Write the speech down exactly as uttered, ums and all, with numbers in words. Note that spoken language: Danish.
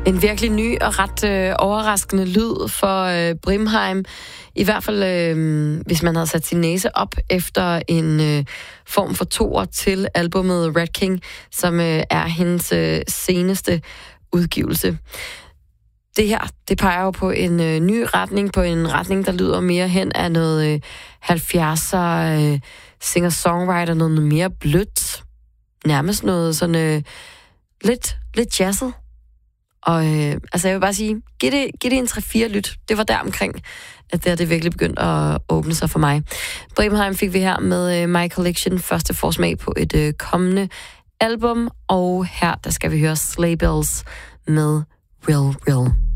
En virkelig ny og ret øh, overraskende lyd for øh, Brimheim. I hvert fald, øh, hvis man havde sat sin næse op efter en øh, form for toer til albumet Red King, som øh, er hendes øh, seneste udgivelse. Det her, det peger jo på en øh, ny retning, på en retning, der lyder mere hen af noget øh, halvfjerdser øh, singer-songwriter, noget mere blødt. Nærmest noget sådan øh, lidt, lidt jazzet. Og øh, altså jeg vil bare sige, giv det, giv det en tre fire lyt. Det var der omkring, at det, her, det virkelig begyndte at åbne sig for mig. Brimheim fik vi her med øh, My Collection, første forsmag på et øh, kommende album. Og her, der skal vi høre Sleigh Bells med Real Real.